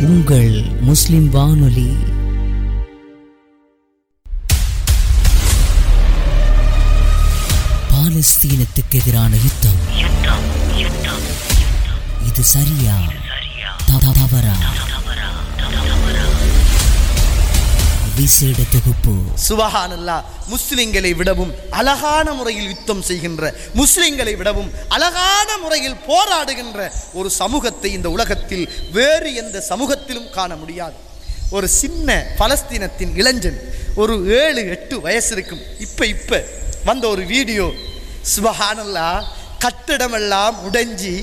உங்கள் முஸ்லிம் வானொலி. பாலஸ்தீனத்துக்கு எதிரான யுத்தம் இது சரியா தவறா? விசேட தொகுப்பு. சுபஹானல்லாஹ். முஸ்லிம்களை விடவும் அழகான முறையில் யுத்தம் செய்கின்ற, முஸ்லிம்களை விடவும் அழகான முறையில் போராடுகின்ற ஒரு சமூகத்தை இந்த உலகத்தில் வேறு எந்த சமூகத்திலும் காண முடியாது. ஒரு சின்ன பலஸ்தீனத்தின் இளைஞன், ஒரு 7-8 வயசு இருக்கும். இப்ப வந்த ஒரு வீடியோ. சுபஹானல்லாஹ். கட்டிடமெல்லாம் உடைஞ்சி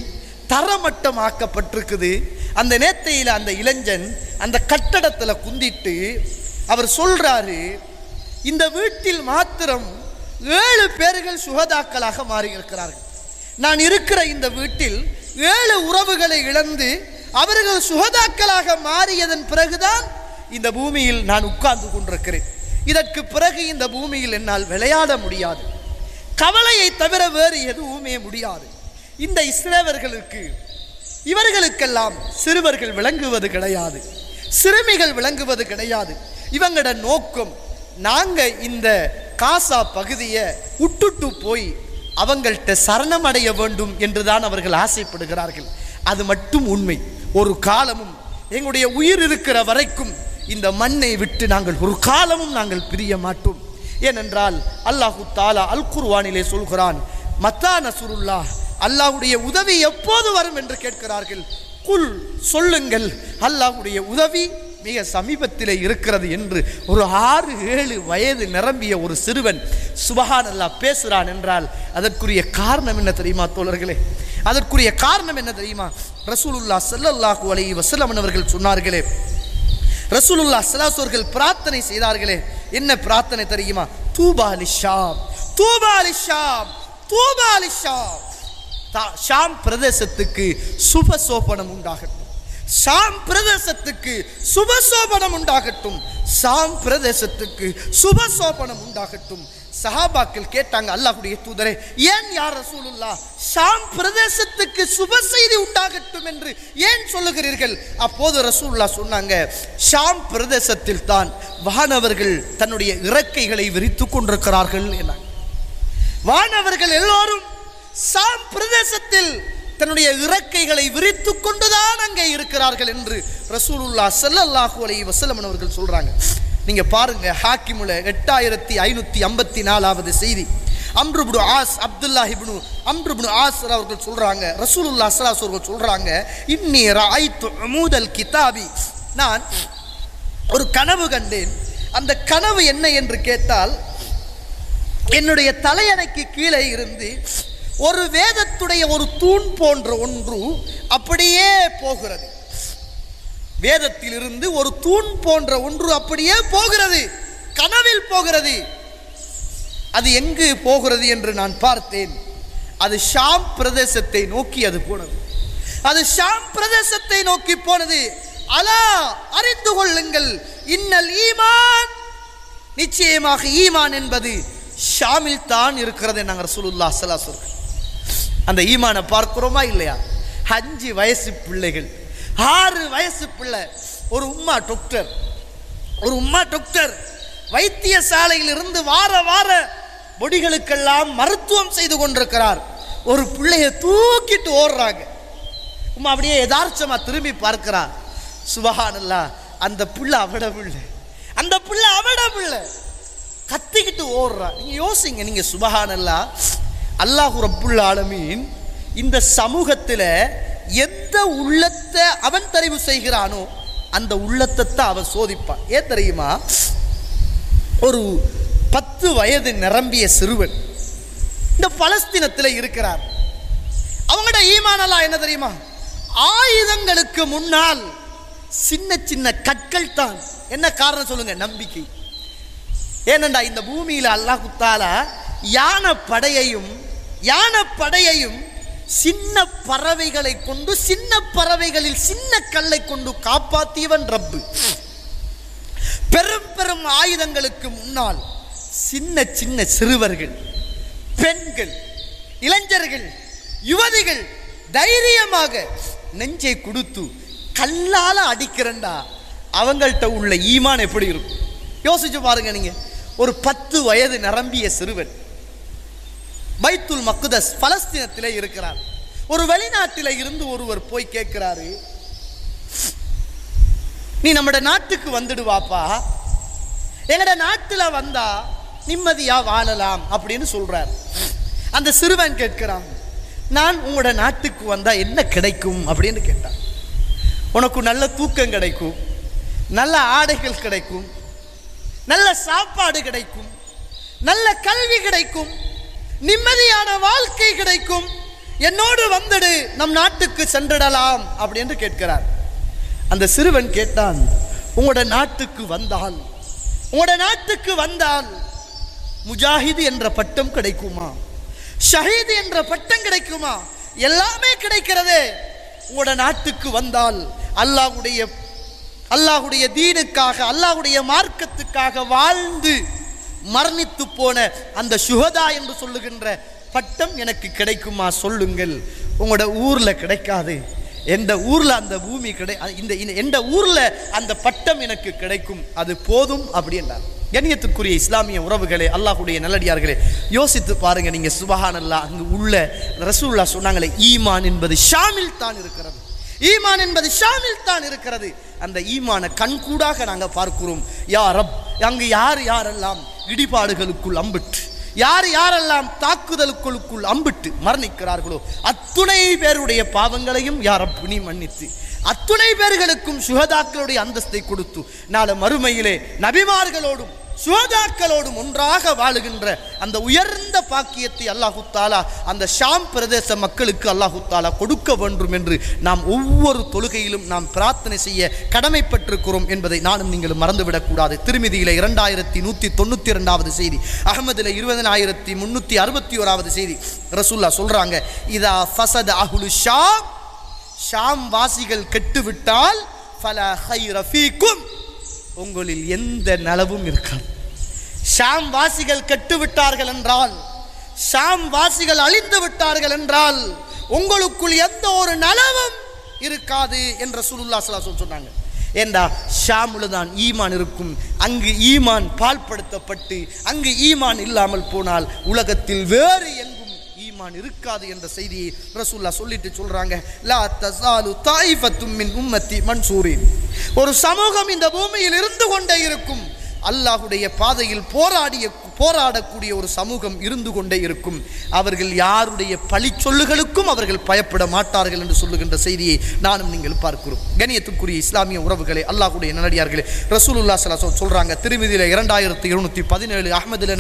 தரமட்டமாக்கப்பட்டிருக்குது. அந்த நேத்தையில் அந்த இளைஞன் அந்த கட்டடத்தில் குந்திட்டு அவர் சொல்றாரு, இந்த வீட்டில் மாத்திரம் 7 பேர்கள் சுகதாக்களாக மாறி இருக்கிறார்கள். நான் இருக்கிற இந்த வீட்டில் 7 உறவுகளை இழந்து அவர்கள் சுகதாக்களாக மாறியதன் பிறகுதான் இந்த பூமியில் நான் உட்கார்ந்து கொண்டிருக்கிறேன். இதற்கு பிறகு இந்த பூமியில் என்னால் விளையாட முடியாது. கவலையை தவிர வேறு எதுவுமே முடியாது. இந்த இஸ்ரேலர்களுக்கு, இவர்களுக்கெல்லாம் சிறுவர்கள் விளங்குவது கிடையாது, சிறுமிகள் விளங்குவது கிடையாது. இவங்களோட நோக்கம், நாங்க இந்த காசா பகுதியை விட்டுட்டு போய் அவங்கள்ட்ட சரணமடைய வேண்டும் என்றுதான் அவர்கள் ஆசைப்படுகிறார்கள். அது மட்டும் உண்மை. ஒரு காலமும் எங்களுடைய உயிர் இருக்கிற வரைக்கும் இந்த மண்ணை விட்டு நாங்கள் ஒரு காலமும் நாங்கள் பிரிய மாட்டோம். ஏனென்றால் அல்லாஹு தாலா அல் குர்ஆனிலே சொல்கிறான், மத்தா நஸ்ருல்லாஹ், அல்லாஹ்வுடைய உதவி எப்போது வரும் என்று கேட்கிறார்கள். குல், சொல்லுங்கள், அல்லாஹ்வுடைய உதவி மிக சமீபத்திலே இருக்கிறது என்று ஒரு 6-7 வயது நிரம்பிய ஒரு சிறுவன் சுபஹானல்லாஹ் பேசுகிறான் என்றால் அதற்குரிய காரணம் என்ன தெரியுமா தோழர்களே? அதற்குரிய காரணம் என்ன தெரியுமா? ரசூலுல்லாஹ் ஸல்லல்லாஹு அலைஹி வஸல்லம் அவர்கள் சொன்னார்களே, ரசூலுல்லாஹ் ஸல்லல்லாஹு அவர்கள் பிரார்த்தனை செய்தார்களே. என்ன பிரார்த்தனை தெரியுமா? தூபா லிஷாம், தூபா லிஷாம், தூபா லிஷாம். ஷாம் பிரதேசத்துக்கு சுபசோபனம் உண்டாகட்டும், ஷாம் பிரதேசத்துக்கு சுபசோபனம் உண்டாகட்டும், ஷாம் பிரதேசத்துக்கு சுபசோபனம் உண்டாகட்டும். சஹாபாக்கள் கேட்டாங்க, அல்லாஹ்வுடைய தூதரே, ஏன் யா ரசூலுல்லாஹ் ஷாம் பிரதேசத்துக்கு சுப செய்தி உண்டாகட்டும் என்று ஏன் சொல்லுகிறீர்கள்? அப்போது ரசூலுல்லாஹ் சொன்னாங்க, ஷாம் பிரதேசத்தில் தான் வானவர்கள் தன்னுடைய இறக்கைகளை விரித்து கொண்டிருக்கிறார்கள் என. வானவர்கள் எல்லோரும் ஷாம் பிரதேசத்தில் தன்னுடைய இறக்கைகளை விரித்து கொண்டுதான் அங்கே இருக்கிறார்கள் என்று ரசூலுல்லாஹ் ஸல்லல்லாஹு அலைஹி வஸல்லம் அவர்கள் சொல்றாங்க. நீங்க பாருங்க, ஹாக்கிமுல 8554வது செய்தி. அம்ரு இப்னு ஆஸ், அப்துல்லாஹ் இப்னு அம்ரு இப்னு ஆஸ் அவர்கள் சொல்றாங்க, ரசூலுல்லாஹ் ஸல்லல்லாஹு அலைஹி வஸல்லம் சொல்றாங்க, இன்னி ரஅய்து உமூதல் கிதாபி, நான் ஒரு கனவு கண்டேன். அந்த கனவு என்ன என்று கேட்டால், என்னுடைய தலையணைக்கு கீழே இருந்து ஒரு வேதத்துடைய ஒரு தூண் போன்ற ஒன்று அப்படியே போகிறது. வேதத்தில் இருந்து ஒரு தூண் போன்ற ஒன்று அப்படியே போகிறது, கனவில் போகிறது. அது எங்கு போகிறது என்று நான் பார்த்தேன். அது ஷாம் பிரதேசத்தை நோக்கி அது போனது. அது ஷாம் பிரதேசத்தை நோக்கி போனது. அலா, அறிந்து கொள்ளுங்கள், இன்னல் ஈமான், நிச்சயமாக ஈமான் என்பது ஷாமில் தான் இருக்கிறது நாங்கள் ரசூலுல்லாஹ் ஸல்லல்லாஹு அலைஹி வஸல்லம். அந்த ஈமானை பார்க்கிறோமா இல்லையா? 5 வயசு பிள்ளைகள், 6 வயசு பிள்ளை, ஒரு உம்மா டாக்டர் வைத்தியசாலையில் இருந்து வார பொடிகளுக்கெல்லாம் மருத்துவம் செய்து கொண்டிருக்கிறார். ஒரு பிள்ளைய தூக்கிட்டு ஓடுறாங்க. உம்மா அப்படியே யதார்த்தமா திரும்பி பார்க்கிறார். சுபஹானல்லாஹ். அந்த பிள்ளை அவட பிள்ளை கத்திக்கிட்டு ஓடுறா. நீங்க யோசிங்க, நீங்க சுபஹானல்லாஹ். அல்லாஹ் ரப்புல் ஆலமீன் இந்த சமூகத்தில் எந்த உள்ளத்தை அவன் தெரிவு செய்கிறானோ அந்த உள்ளத்தை தான் அவன் சோதிப்பான். ஏன் தெரியுமா? ஒரு 10 வயது நிரம்பிய சிறுவன் இந்த பலஸ்தீனத்தில் இருக்கிறார். அவங்களோட ஈமானெல்லாம் என்ன தெரியுமா? ஆயுதங்களுக்கு முன்னால் சின்ன சின்ன கற்கள் தான். என்ன காரணம் சொல்லுங்க? நம்பிக்கை. ஏனென்றா இந்த பூமியில் அல்லாஹ் தஆலா யானைப்படையையும் சின்ன பறவைகளை கொண்டு, சின்ன பறவைகளில் சின்ன கல்லை கொண்டு காப்பாற்றியவன் ரப்பு. பெரும் பெரும் ஆயுதங்களுக்கு முன்னால் சின்ன சின்ன சிறுவர்கள், பெண்கள், இளைஞர்கள், யுவதிகள் தைரியமாக நெஞ்சை கொடுத்து கல்லால அடிக்கிறேன்டா, அவங்கள்ட்ட உள்ள ஈமான் எப்படி இருக்கும் யோசிச்சு பாருங்க. நீங்க ஒரு 10 வயது நிரம்பிய சிறுவன் பைத்துல் மக்தஸ் பலஸ்தீனத்திலே இருக்கிறார். ஒரு வெளிநாட்டில இருந்து ஒருவர் போய் கேட்கிறாரு, நீ நம்மட நாட்டுக்கு வந்துடுவாப்பா, எங்கட நாட்டுல வந்தா நிம்மதியா வாழலாம் அப்படின்னு சொல்றார். அந்த சிறுவன் கேட்கிறான், நான் உங்களோட நாட்டுக்கு வந்தா என்ன கிடைக்கும் அப்படின்னு கேட்டான். உனக்கு நல்ல தூக்கம் கிடைக்கும், நல்ல ஆடைகள் கிடைக்கும், நல்ல சாப்பாடு கிடைக்கும், நல்ல கல்வி கிடைக்கும், நிம்மதியான வாழ்க்கை கிடைக்கும், என்னோடு வந்துடு, நம் நாட்டுக்கு சென்றிடலாம் அப்படின்னு கேட்கிறார். அந்த சிறுவன் கேட்டான், உங்களோட நாட்டுக்கு வந்தால் முஜாஹிது என்ற பட்டம் கிடைக்குமா, ஷஹீது என்ற பட்டம் கிடைக்குமா? எல்லாமே கிடைக்கிறதே. உங்களோட நாட்டுக்கு வந்தால் அல்லாஹ்வுடைய தீனுக்காக, அல்லாஹ்வுடைய மார்க்கத்துக்காக வாழ்ந்து மரணித்து போன அந்த சுஹதா என்று சொல்லுகின்ற பட்டம் எனக்கு கிடைக்குமா சொல்லுங்கள். உங்களோட ஊர்ல கிடைக்காது, எந்த ஊர்ல அந்த பூமி எந்த ஊர்ல அந்த பட்டம் எனக்கு கிடைக்கும், அது போதும் அப்படி என்றார். கண்ணியத்துக்குரிய இஸ்லாமிய உறவுகளே, அல்லாஹ்வுடைய நல்லடியார்களே, யோசித்து பாருங்க. நீங்க சுப்ஹானல்லாஹ், அங்கு உள்ள ரசூலுல்லாஹ் சொன்னாங்களே, ஈமான் என்பது ஷாமில் தான் இருக்கிறது, ஈமான் என்பது ஷாமில் தான் இருக்கிறது. அந்த ஈமான கண்கூடாக நாங்க பார்க்கிறோம். யா ரப், அங்கு யாரெல்லாம் இடிபாடுகளுக்குள் அம்பிட்டு, யாரெல்லாம் தாக்குதலுக்குள் அம்பிட்டு மரணிக்கிறார்களோ அத்துணை பேருடைய பாவங்களையும் யா ரப் நீ மன்னித்து, அத்துணை பேர்களுக்கும் சுஹதாக்களுடைய அந்தஸ்தை கொடுத்து, நாளை மறுமையிலே நபிமார்களோடும் சுஹதாக்களோடும் ஒன்றாக வாழுகின்ற அந்த உயர்ந்த பாக்கியத்தை அல்லாஹு தாலா அந்த ஷாம் பிரதேச மக்களுக்கு அல்லாஹு தாலா கொடுக்க வேண்டும் என்று நாம் ஒவ்வொரு தொழுகையிலும் நாம் பிரார்த்தனை செய்ய கடமைப்பட்டிருக்கிறோம் என்பதை நானும் நீங்களும் மறந்துவிடக்கூடாது. திருமிதியில 2192வது செய்தி, அஹ்மதுல 20361வது செய்தி, ரசூலுல்லாஹ் சொல்றாங்க, இதா ஃபஸத அஹ்லு ஷாம், ஷாம் வாசிகள் கெட்டுவிட்டால் ஃபலா கைர ஃபீக்கும், உங்களில் எந்த நலவும் இருக்காது. ஷாம் வாசிகள் கெட்டு விட்டார்கள் என்றால், ஷாம் வாசிகள் அழிந்து விட்டார்கள் என்றால் உங்களுக்குள் எந்த ஒரு நலவும் இருக்காது என்று ரசூலுல்லாஹ் ஸல்லல்லாஹு அலைஹி வஸல்லம் சொன்னாங்க. ஏண்டா ஷாமுல தான் ஈமான் இருக்கும். அங்கு ஈமான் பால்படுத்தப்பட்டு அங்கு ஈமான் இல்லாமல் போனால் உலகத்தில் வேறு எங்கும் ஈமான் இருக்காது என்ற செய்தியை ரசூலுல்லாஹ் சொல்லிட்டு சொல்றாங்க. லா தஸாலு தாயிஃபத்தும் மின் உம்மத்தி மன்சூரின், ஒரு சமூகம் இந்த பூமியில் இருந்து கொண்டே இருக்கும், அல்லாஹ்வுடைய பாதையில் போராடக்கூடிய ஒரு சமூகம் இருந்து கொண்டே இருக்கும். அவர்கள் யாருடைய பழி சொல்லுகளுக்கும் அவர்கள் பயப்பட மாட்டார்கள் என்று சொல்லுகின்ற செய்தியை நானும் நீங்கள் பார்க்கிறோம். கண்ணியத்துக்குரிய இஸ்லாமிய உறவுகளே, அல்லாஹ்வுடைய நல்லடியார்களே, ரசூலுல்லாஹ் ஸல்லல்லாஹு அலைஹி வஸல்லம் சொல்றாங்க. திருமிதியில 2217, அஹ்மதுல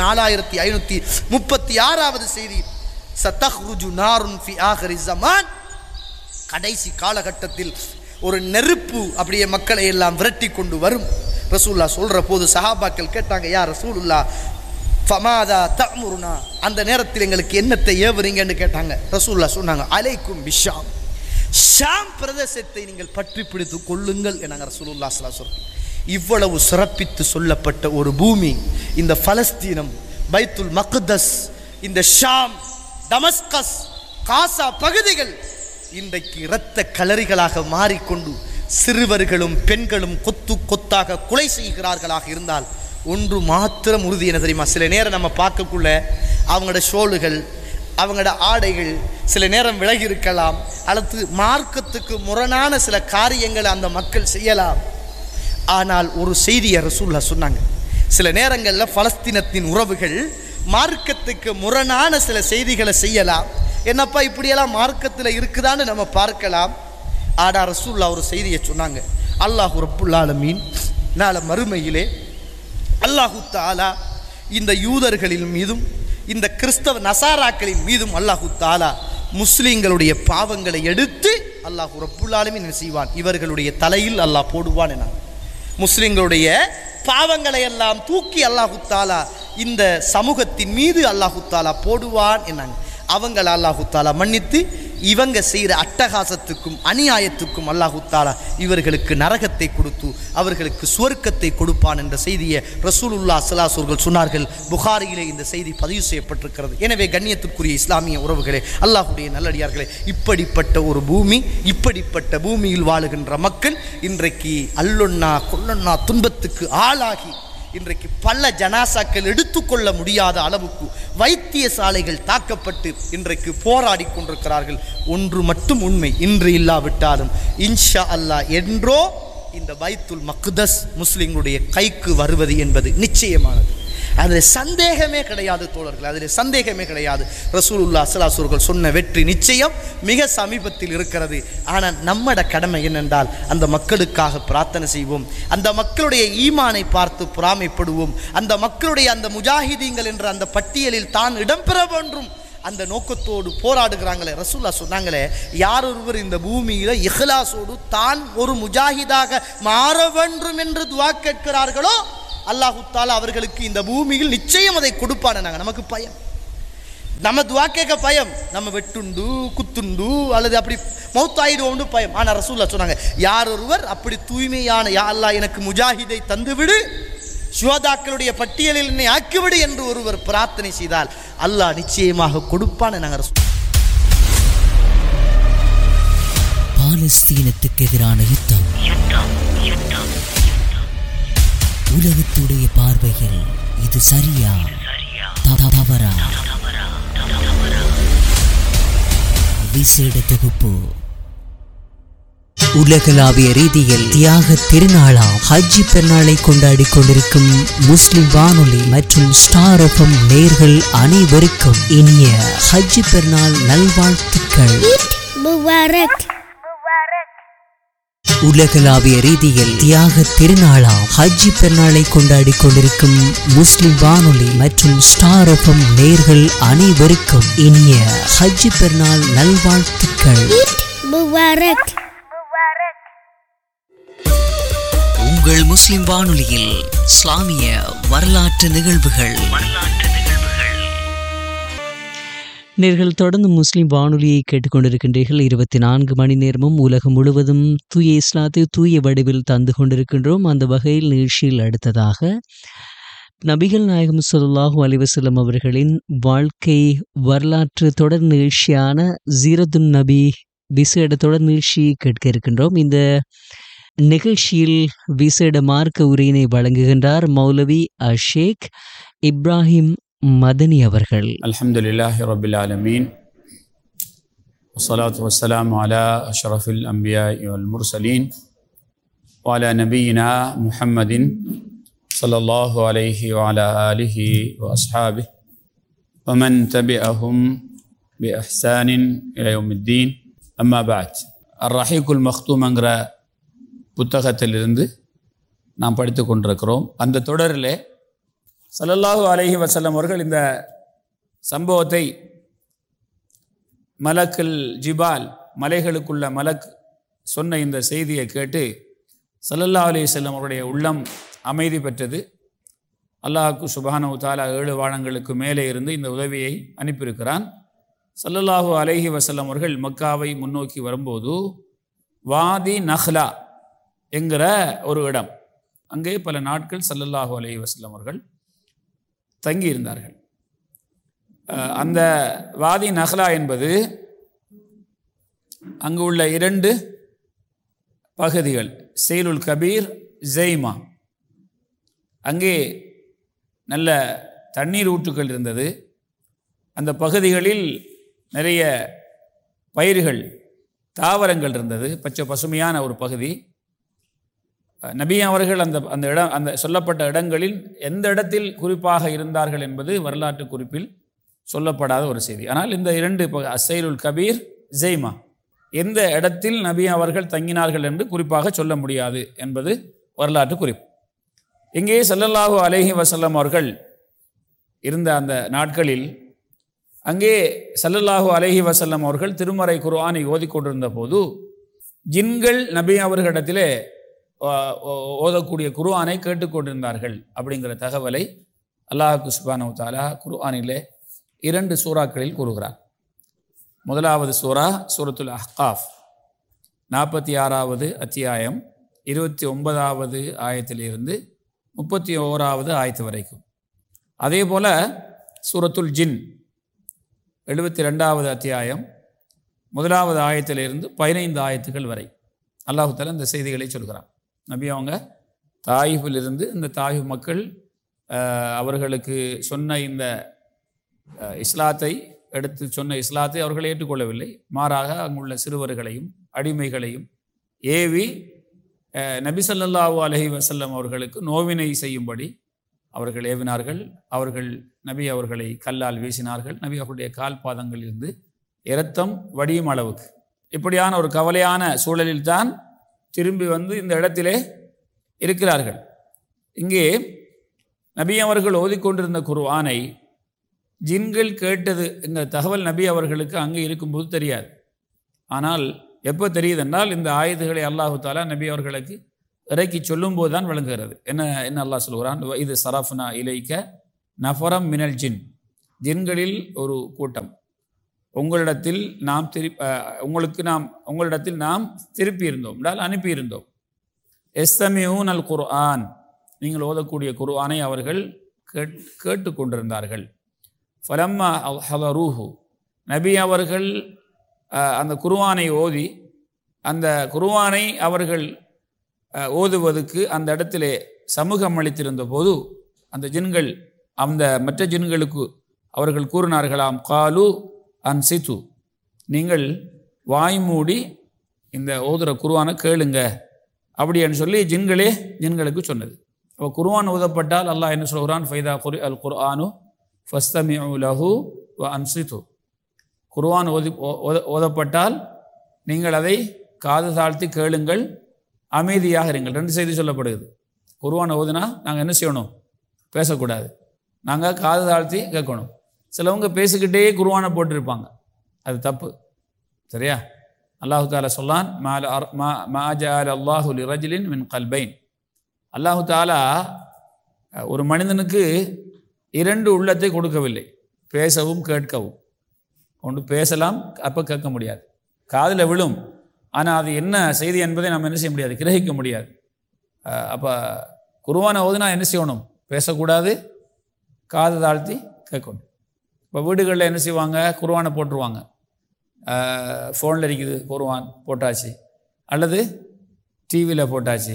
4536வது செய்தி, சதஹ்ருஜு நாருன் ஃபி ஆகிரி ஸமான், கடைசி காலகட்டத்தில் ஒரு நெருப்பு அப்படியே மக்களை எல்லாம் விரட்டி கொண்டு வரும். ரசூலுல்லாஹ் சொல்ற போது சஹாபாக்கள் கேட்டாங்க, யா ரசூலுல்லாஹ் ஃபமாதா தஅமுருனா, அந்த நேரத்தில் எங்களுக்கு என்னத்தை ஏவுறீங்கன்னு கேட்டாங்க. ரசூலுல்லாஹ் சொன்னாங்க, அலைக்கும் பிஷாம், ஷாம் பிரதேசத்தை நீங்கள் பற்றி பிடித்து கொள்ளுங்கள் என்னாங்க ரசூலுல்லாஹ் ஸல்லல்லாஹு அலைஹி வஸல்லம். இவ்வளவு சிறப்பித்து சொல்லப்பட்ட ஒரு பூமி இந்த பலஸ்தீனம், பைத்துல் மக்தஸ், இந்த ஷாம், டமஸ்கஸ், காசா பகுதிகள் இன்றைக்கு இரத்த கலரிகளாக மாறிக்கொண்டு சிறுவர்களும் பெண்களும் கொத்து கொத்தாக கொலை செய்கிறார்களாக இருந்தால் ஒன்று மாத்திரம் உறுதி என்ன தெரியுமா? சில நேரம் நம்ம பார்க்கக்குள்ள அவங்களோட ஷோல்கள், அவங்களோட ஆடைகள் சில நேரம் விலகி இருக்கலாம், அல்லது மார்க்கத்துக்கு முரணான சில காரியங்களை அந்த மக்கள் செய்யலாம். ஆனால் ஒரு செய்தியை ரசூலுல்லாஹ் சொன்னாங்க, சில நேரங்களில் பலஸ்தீனத்தின் உறவுகள் மார்க்கத்துக்கு முரணான சில செய்திகளை செய்யலாம். என்னப்பா இப்படியெல்லாம் மார்க்கத்தில் இருக்குதான்னு நம்ம பார்க்கலாம். ஆடா ரசூலுல்லாஹ் ஒரு செய்தியை சொன்னாங்க, அல்லாஹ் ரப்புல் ஆலமீன் நாளை மறுமையிலே அல்லாஹு தஆலா இந்த யூதர்களின் மீதும் இந்த கிறிஸ்தவ நசாராக்களின் மீதும் அல்லாஹு தஆலா முஸ்லிம்களுடைய பாவங்களை எடுத்து அல்லாஹ் ரப்புல் ஆலமீன் என்ன செய்வான், இவர்களுடைய தலையில் அல்லாஹ் போடுவான் என. முஸ்லிம்களுடைய பாவங்களை எல்லாம் தூக்கி அல்லாஹு தஆலா இந்த சமூகத்தின் மீது அல்லாஹு தஆலா போடுவான் என்னாங்க. அவங்களை அல்லாஹு தஆலா மன்னித்து இவங்க செய்கிற அட்டகாசத்துக்கும் அநியாயத்துக்கும் அல்லாஹ் தஆலா இவர்களுக்கு நரகத்தை கொடுத்து அவர்களுக்கு சுவர்க்கத்தை கொடுப்பான் என்ற செய்தியை ரசூலுல்லாஹ் ஸல்லல்லாஹு அலைஹி வஸல்லம் சொன்னார்கள். புகாரியிலே இந்த செய்தி பதிவு செய்யப்பட்டிருக்கிறது. எனவே கண்ணியத்துக்குரிய இஸ்லாமிய உறவுகளே, அல்லாஹ்வுடைய நல்லடியார்களே, இப்படிப்பட்ட ஒரு பூமி, இப்படிப்பட்ட பூமியில் வாழுகின்ற மக்கள் இன்றைக்கு அல்லொன்னா கொல்லொன்னா துன்பத்துக்கு ஆளாகி இன்றைக்கு பல ஜனாசாக்கள் எடுத்துக்கொள்ள முடியாத அளவுக்கு வைத்தியசாலைகள் தாக்கப்பட்டு இன்றைக்கு போராடி கொண்டிருக்கிறார்கள். ஒன்று மட்டும் உண்மை, இன்று இல்லாவிட்டாலும் இன்ஷா அல்லாஹ் என்றோ இந்த பைத்துல் மக்தஸ் முஸ்லிம்களுடைய கைக்கு வருவது என்பது நிச்சயமானது. அதில் சந்தேகமே கிடையாது தோழர்கள், அதில் சந்தேகமே கிடையாது. ரசூலுல்லாஹ் ஸல்லல்லாஹு அலைஹி வஸல்லம் சொன்ன வெற்றி நிச்சயம் மிக சமீபத்தில் இருக்கிறது. ஆனால் நம்மட கடமை என்னென்றால் அந்த மக்களுக்காக பிரார்த்தனை செய்வோம், அந்த மக்களுடைய ஈமானை பார்த்து பொறாமைப்படுவோம், அந்த மக்களுடைய அந்த முஜாஹிதீன்கள் என்ற அந்த பட்டியலில் தான் இடம்பெற வேண்டும் அந்த நோக்கத்தோடு போராடுகிறாங்களே. ரசூலுல்லாஹ் சொன்னாங்களே, யார் ஒருவர் இந்த பூமியில இஹ்லாஸோடு தான் ஒரு முஜாஹிதாக மாற வேண்டும் என்று துஆ கேட்கிறார்களோ அல்லாஹ் தஆலா அவர்களுக்கு இந்த பூமியில் நிச்சயம் அதை கொடுப்பான. நமக்கு பயம், நம்ம துஆ கேட்க பயம், நம்ம வெட்டுண்டு குத்துண்டு அல்லது அப்படி மௌத்தாயிடுவோம்னு பயம். ஆனால் ரசூலுல்லாஹ் சொன்னாங்க, யார் ஒருவர் அப்படி தூய்மையான யா அல்லாஹ் எனக்கு முஜாஹிதை தந்துவிடு, ஷுஹதாக்களுடைய பட்டியலில் என்னை ஆக்கிவிடு என்று ஒருவர் பிரார்த்தனை செய்தால் அல்லாஹ் நிச்சயமாக கொடுப்பான. நாங்கள் பாலஸ்தீனத்துக்கு எதிரான யுத்தம் உலகத்துடைய பார்வையில் இது சரியா தவறா? விசேட தொகுப்பு. உலகளாவிய ரீதியில் தியாக திருநாளாம் ஹஜ்ஜி பெருநாளை கொண்டாடி கொண்டிருக்கும் முஸ்லிம் வானொலி மற்றும் ஸ்டார் எஃப்எம் நேயர்கள் அனைவருக்கும் இனிய ஹஜ்ஜி பெருநாள் நல்வாழ்த்துக்கள். உலகளாவிய ரீதியில் தியாக திருநாளாம் ஹஜ்ஜி பெருநாளை கொண்டாடி கொண்டிருக்கும் முஸ்லிம் வானொலி மற்றும் ஸ்டார் எஃப்எம் நேயர்கள் அனைவருக்கும் இனிய ஹஜ்ஜி பெருநாள் நல்வாழ்த்துக்கள். உங்கள் முஸ்லிம் வானொலியில் இஸ்லாமிய வரலாற்று நிகழ்வுகள். நேர்கள் தொடர்ந்து முஸ்லிம் வானொலியை கேட்டுக்கொண்டிருக்கின்றீர்கள். 24 மணி நேரமும் உலகம் முழுவதும் தூய இஸ்லாத்தை தூய வடிவில் தந்து கொண்டிருக்கின்றோம். அந்த வகையில் நிகழ்ச்சியில் அடுத்ததாக நபிகள் நாயகம் ஸல்லல்லாஹு அலைஹி வஸல்லம் அவர்களின் வாழ்க்கை வரலாற்று தொடர் நிகழ்ச்சியான சீரத்துன் நபி விசேட தொடர் நிகழ்ச்சியை கேட்க இருக்கின்றோம். இந்த நிகழ்ச்சியில் விசேட மார்க்க உரையினை வழங்குகின்றார் மௌலவி ஷேக் இப்ராஹிம் மதனி அவர்கள். அல்ஹம்துலில்லாஹி ரப்பில் ஆலமீன் வஸ்ஸலாத்து வஸ்ஸலாமு அலா அஷ்ரஃபில் அன்பியாஇ வல் முர்சலீன் வ அலா நபியினா முஹம்மதின் ஸல்லல்லாஹு அலைஹி வ அலா ஆலிஹி வ அஸ்ஹாபிஹி வ மன் தபிஅஹும் பி இஹ்சானின் இலா யௌமித்தீன். அம்மா பஅத். அர்-ரஹீகுல் மக்தூம்ங்கிற புத்தகத்திலிருந்து நாம் படித்து கொண்டிருக்கிறோம். அந்த தொடரிலே ஸல்லல்லாஹு அலைஹி வஸல்லம் அவர்கள் இந்த சம்பவத்தை மலக்குல் ஜிபால் மலைகளுக்குள்ள மலக் சொன்ன இந்த செய்தியை கேட்டு ஸல்லல்லாஹு அலைஹி வஸல்லம் அவருடைய உள்ளம் அமைதி பெற்றது. அல்லாஹ்க்கு சுப்ஹானஹு வ தஆலா 7 வானங்களுக்கு மேலே இருந்து இந்த உதவியை அனுப்பியிருக்கிறான். ஸல்லல்லாஹு அலைஹி வஸல்லம் அவர்கள் மக்காவை முன்னோக்கி வரும்போது வாதி நஹ்லா என்கிற ஒரு இடம், அங்கே பல நாட்கள் ஸல்லல்லாஹு அலைஹி வஸல்லம் அவர்கள் தங்கியிருந்தார்கள். அந்த வாதி நஹ்லா என்பது அங்கு உள்ள 2 பகுதிகள், செய்லுல் கபீர், ஜெய்மா. அங்கே நல்ல தண்ணீர் ஊற்றுக்கள் இருந்தது. அந்த பகுதிகளில் நிறைய பயிர்கள், தாவரங்கள் இருந்தது. பச்சை பசுமையான ஒரு பகுதி. நபி அவர்கள் அந்த சொல்லப்பட்ட இடங்களில் எந்த இடத்தில் குறிப்பாக இருந்தார்கள் என்பது வரலாற்று குறிப்பில் சொல்லப்படாத ஒரு செய்தி. ஆனால் இந்த 2 அஸ்ஸைலுல் கபீர், ஜெய்மா, எந்த இடத்தில் நபி அவர்கள் தங்கினார்கள் என்று குறிப்பாக சொல்ல முடியாது என்பது வரலாற்று குறிப்பு. இங்கே ஸல்லல்லாஹு அலைஹி வஸல்லம் அவர்கள் இருந்த அந்த நாட்களில் அங்கே ஸல்லல்லாஹு அலைஹி வஸல்லம் அவர்கள் திருமறை குர்ஆனை ஓதிக்கொண்டிருந்த போது ஜின்கள் நபி அவர்களிடத்திலே ஓதக்கூடிய குர்ஆனை கேட்டுக்கொண்டிருந்தார்கள் அப்படிங்கிற தகவலை அல்லாஹ் சுப்ஹானஹு வ தஆலா குர்ஆனிலே 2 சூறாக்களில் கூறுகிறார். முதலாவது சூரா சூரத்துல் அஹ்காஃப் 46வது அத்தியாயம் 29வது ஆயத்திலிருந்து 31வது ஆயத்து வரைக்கும். அதே போல் சூரத்துல் ஜின் 72வது அத்தியாயம் 1வது ஆயத்திலிருந்து 15 ஆயத்துக்கள் வரை அல்லாஹு தஆலா இந்த செய்திகளை சொல்கிறான். நபி அவங்க தாயிஃபிலிருந்து இந்த தாயிஃப் மக்கள் அவர்களுக்கு சொன்ன இந்த இஸ்லாத்தை எடுத்து சொன்ன இஸ்லாத்தை அவர்கள் ஏற்றுக்கொள்ளவில்லை. மாறாக அங்குள்ள சிறுவர்களையும் அடிமைகளையும் ஏவி நபி ஸல்லல்லாஹு அலைஹி வஸல்லம் அவர்களுக்கு நோவினை செய்யும்படி அவர்கள் ஏவினார்கள். அவர்கள் நபி அவர்களை கல்லால் வீசினார்கள். நபி அவர்களுடைய கால் பாதங்களிலிருந்து இரத்தம் வடியும் அளவுக்கு. இப்படியான ஒரு கவலையான சூழலில்தான் திரும்பி வந்து இந்த இடத்திலே இருக்கிறார்கள். இங்கே நபி அவர்கள் ஓதிக்கொண்டிருந்த குர்ஆனை ஜின்கள் கேட்டது இந்த தகவல் நபி அவர்களுக்கு அங்கே இருக்கும்போது தெரியாது. ஆனால் எப்போ தெரியுதென்றால் இந்த ஆயத்துகளை அல்லாஹு தஆலா நபி அவர்களுக்கு இறக்கி சொல்லும்போது தான் விளங்குகிறது. என்ன அல்லாஹ் சொல்கிறான், இது சரஃப்னா இலைக்க நஃபரம் மினல் ஜின், ஜின்களில் ஒரு கூட்டம் உங்களிடத்தில் நாம் திருப்பியிருந்தோம் என்றால் அனுப்பியிருந்தோம். எஸ்தமியூன் அல் குர்ஆன், நீங்கள் ஓதக்கூடிய குர்ஆனை அவர்கள் கேட்டு கொண்டிருந்தார்கள். ஃபலம்மா ஹதரூஹு, நபி அவர்கள் அந்த குர்ஆனை ஓதி அந்த குர்ஆனை அவர்கள் ஓதுவதற்கு அந்த இடத்திலே சமூகம் அளித்திருந்த போது அந்த ஜின்கள் அந்த மற்ற ஜின்களுக்கு அவர்கள் கூறினார்களாம், காலு அன்சித்து, நீங்கள் வாய் மூடி இந்த ஓதுற குர்ஆனை கேளுங்க அப்படின்னு சொல்லி ஜின்களுக்கு சொன்னது. அப்போ குர்ஆன் ஓதப்பட்டால் அல்லாஹ் என்ன சொல்கிறான், ஃபைதா குரி அல் குர்ஆனு ஃபஸ்தமிஉ லஹு வ அன்சித்து, குர்ஆன் ஓதப்பட்டால் நீங்கள் அதை காது தாழ்த்தி கேளுங்கள், அமைதியாக இருங்கள். 2 செய்தி சொல்லப்படுகிறது. குர்ஆன் ஓதுனா நாங்கள் என்ன செய்யணும், பேசக்கூடாது, நாங்கள் காது தாழ்த்தி கேட்கணும். சிலவங்க பேசிக்கிட்டே குர்ஆனை போட்டிருப்பாங்க, அது தப்பு. சரியா? அல்லாஹு தஆலா சொல்லான், மா ஜஅல அல்லாஹு லிரஜுலின் மின் கல்பைன், அல்லாஹு தஆலா ஒரு மனிதனுக்கு 2 உள்ளத்தை கொடுக்கவில்லை, பேசவும் கேட்கவும். ஒன்று பேசலாம், அப்போ கேட்க முடியாது, காதில் விழும், ஆனால் அது என்ன செய்தி என்பதை நம்ம என்ன செய்ய முடியாது, கிரகிக்க முடியாது. அப்போ குர்ஆனை ஓதுனா என்ன செய்யணும், பேசக்கூடாது, காது தாழ்த்தி கேட்கணும். இப்போ வீடுகளில் என்ன செய்வாங்க, குர்ஆனை போட்டுருவாங்க, ஃபோனில் இருக்குது குர்ஆன் போட்டாச்சு, அல்லது டிவியில் போட்டாச்சு,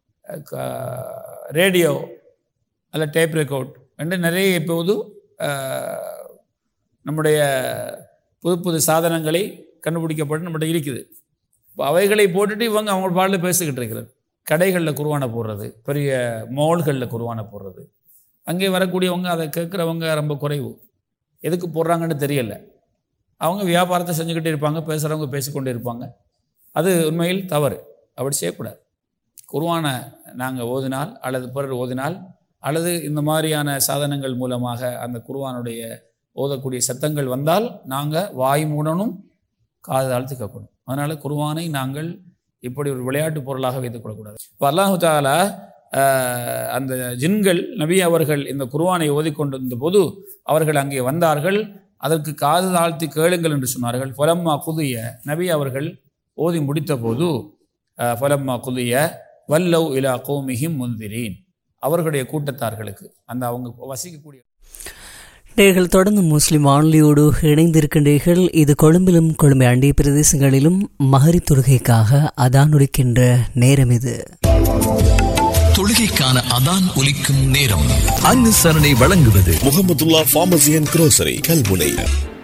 ரேடியோ அல்ல டேப் ரெக்கார்ட் என்று நிறைய இப்போது நம்முடைய புது சாதனங்களை கண்டுபிடிக்கப்பட்டு நம்மகிட்ட இருக்குது. இப்போ அவைகளை போட்டுட்டு இவங்க அவங்க பாடலில் பேசிக்கிட்டு இருக்கிறது. கடைகளில் குர்ஆனை போடுறது, பெரிய மால்களில் குர்ஆனை போடுறது, அங்கே வரக்கூடியவங்க அதை கேட்குறவங்க ரொம்ப குறைவு. எதுக்கு போடுறாங்கன்னு தெரியலை. அவங்க வியாபாரத்தை செஞ்சுக்கிட்டே இருப்பாங்க, பேசுகிறவங்க பேசிக்கொண்டே இருப்பாங்க. அது உண்மையில் தவறு, அப்படி செய்யக்கூடாது. குர்ஆனை நாங்கள் ஓதினால் அல்லது பிறர் ஓதினால் அல்லது இந்த மாதிரியான சாதனங்கள் மூலமாக அந்த குர்ஆனுடைய ஓதக்கூடிய சத்தங்கள் வந்தால் நாங்கள் வாய் மூடணும், காது தாழ்த்தி கேட்கணும். அதனால் குர்ஆனை நாங்கள் இப்படி ஒரு விளையாட்டு பொருளாக வைத்துக்கொள்ளக்கூடாது. இப்போ அல்லாஹு தஆலா அந்த ஜின்கள் நபி அவர்கள் இந்த குர்ஆனை ஓதிக்கொண்டிருந்த போது அவர்கள் அங்கே வந்தார்கள், அதற்கு காது தாழ்த்தி கேளுங்கள் என்று சொன்னார்கள். ஃபலம்மா குதிய, நபி அவர்கள் ஓதி முடித்த போது ஃபலம்மா குதிய வல்லவ் இலா கௌமிஹிம் முன்திரீன், அவர்களுடைய கூட்டத்தார்களுக்கு அந்த அவங்க வசிக்கக்கூடிய நீங்கள் தொடர்ந்து முஸ்லிம் வானொலியோடு இணைந்திருக்கின்றீர்கள். இது கொழும்பிலும் கொழும்பை அண்டிய பிரதேசங்களிலும் மஹரிப் தொழுகைக்காக அதான் ஒலிக்கின்ற நேரம். இது தொழுகைக்கான அதான் ஒலிக்கும் நேரம். அனுசரணை வழங்குவது முஹம்மதுல்லாஹ் ஃபார்மசி அண்ட் குரோசரி கல்முனை.